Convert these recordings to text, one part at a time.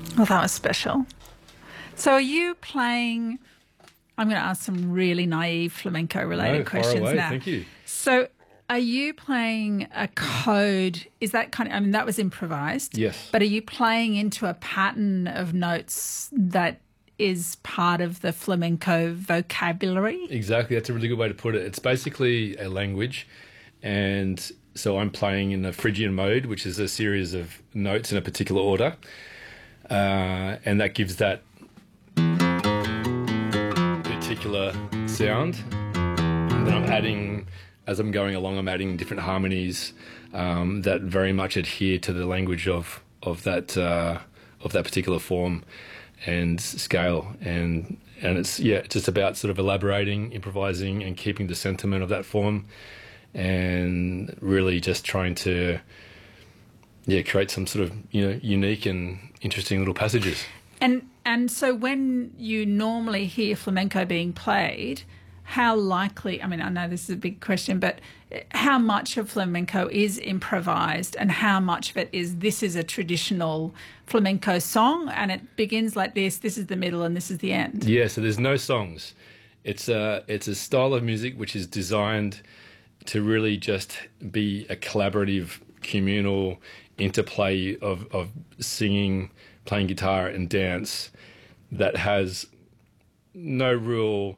Well, that was special. So are you playing... I'm going to ask some really naive flamenco-related questions far away. now. Thank you. So are you playing a code? Is that kind of... I mean, that was improvised. Yes. But are you playing into a pattern of notes that is part of the flamenco vocabulary? Exactly. That's a really good way to put it. It's basically a language, and so I'm playing in the Phrygian mode, which is a series of notes in a particular order, and that gives that particular sound. And then I'm adding, as I'm going along, I'm adding different harmonies that very much adhere to the language of that particular form and scale. And it's just about sort of elaborating, improvising, and keeping the sentiment of that form, and really just trying to create some sort of unique and interesting little passages. And so when you normally hear flamenco being played, how likely, I mean, I know this is a big question, but how much of flamenco is improvised and how much of it this is a traditional flamenco song and it begins like this is the middle and this is the end? Yeah, so there's no songs. It's a style of music which is designed to really just be a collaborative, communal interplay of singing, playing guitar and dance that has no real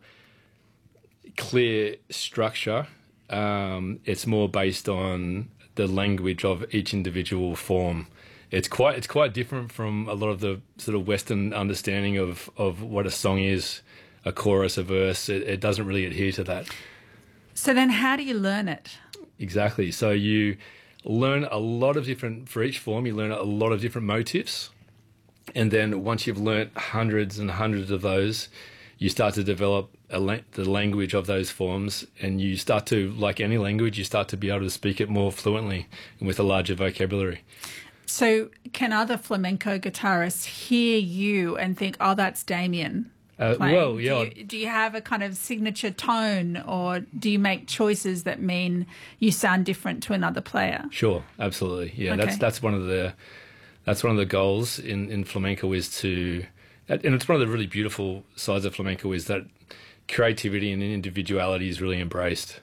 clear structure. It's more based on the language of each individual form. It's quite different from a lot of the sort of Western understanding of what a song is, a chorus, a verse. It doesn't really adhere to that. So then how do you learn it? Exactly. So you learn a lot of different, for each form, you learn a lot of different motifs. And then once you've learnt hundreds and hundreds of those, you start to develop the language of those forms, and you start to, like any language, you start to be able to speak it more fluently and with a larger vocabulary. So can other flamenco guitarists hear you and think, oh, that's Damien playing? Well, yeah. Do you have a kind of signature tone, or do you make choices that mean you sound different to another player? Sure, absolutely. Yeah, Okay. that's one of the goals in flamenco, is to, and it's one of the really beautiful sides of flamenco, is that creativity and individuality is really embraced.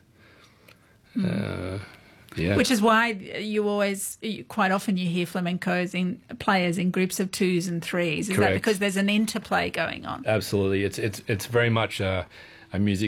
Yeah. Which is why quite often you hear flamencos players in groups of twos and threes. Is Correct. that because there's an interplay going on? Absolutely. It's very much a music